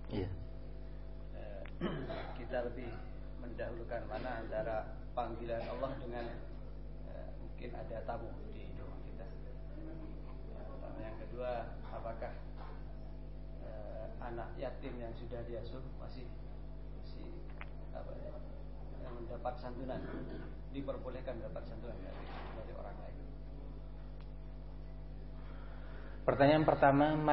Iya. Kita lebih mendahulukan mana antara panggilan Allah dengan mungkin ada tamu di rumah kita. Yang kedua, apakah anak yatim yang sudah diasuh masih mendapat santunan, diperbolehkan mendapat santunan dari orang lain. Pertanyaan pertama,